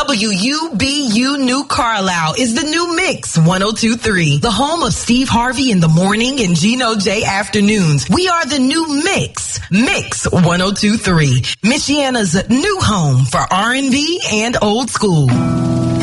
WUBU New Carlisle is the new Mix 102.3, the home of Steve Harvey in the morning and Gino J afternoons. We are the new Mix 102.3, Michiana's new home for R&B and old school.